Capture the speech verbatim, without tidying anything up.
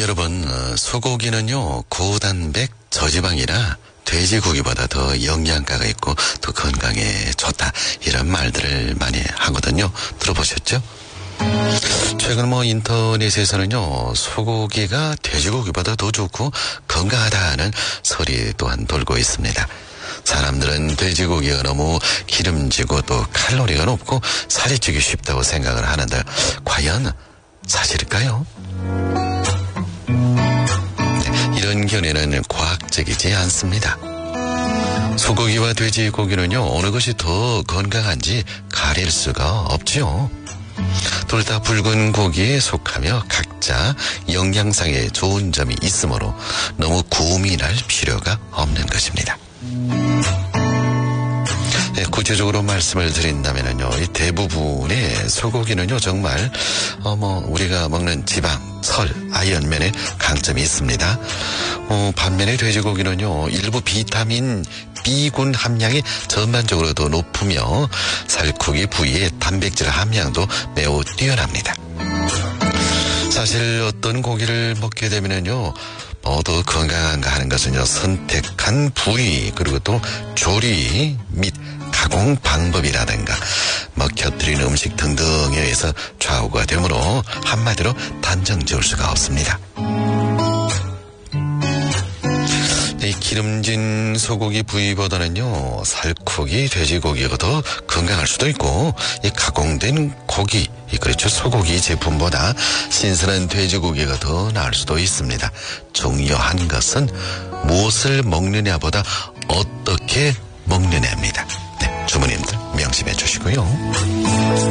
여러분, 어, 소고기는요 고단백 저지방이라 돼지고기보다 더 영양가가 있고 더 건강에 좋다, 이런 말들을 많이 하거든요. 들어보셨죠? 최근 뭐 인터넷에서는요 소고기가 돼지고기보다 더 좋고 건강하다는 설이 또한 돌고 있습니다. 사람들은 돼지고기가 너무 기름지고 또 칼로리가 높고 살이 찌기 쉽다고 생각을 하는데 과연 사실일까요? 네, 이런 견해는 과학적이지 않습니다. 소고기와 돼지고기는요 어느 것이 더 건강한지 가릴 수가 없지요. 둘 다 붉은 고기에 속하며 각자 영양상에 좋은 점이 있으므로 너무 고민할 필요가 없는 것입니다. 네, 구체적으로 말씀을 드린다면요, 이 대부분의 소고기는요 정말 어 뭐 우리가 먹는 지방, 설, 아연면에 강점이 있습니다. 어, 반면에 돼지고기는요 일부 비타민 B군 함량이 전반적으로 더 높으며 살코기 부위의 단백질 함량도 매우 뛰어납니다. 사실 어떤 고기를 먹게 되면은요 모두 건강한가 하는 것은요 선택한 부위, 그리고 또 조리 및 가공 방법이라든가 뭐 곁들이는 음식 등등에 의해서 좌우가 되므로 한마디로 단정 지을 수가 없습니다. 이 기름진 소고기 부위보다는요 살코기 돼지고기가 더 건강할 수도 있고, 이 가공된 고기, 그렇죠, 소고기 제품보다 신선한 돼지고기가 더 나을 수도 있습니다. 중요한 것은 무엇을 먹느냐보다 어떻게 먹느냐입니다. 네, 주부님들 명심해 주시고요.